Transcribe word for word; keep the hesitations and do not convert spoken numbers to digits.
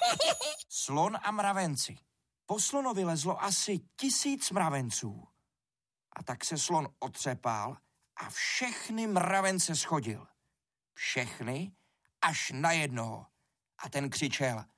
Slon a mravenci. Po slonovi lezlo asi tisíc mravenců. A tak se slon otřepal a všechny mravence schodil. Všechny až na jednoho. A ten křičel: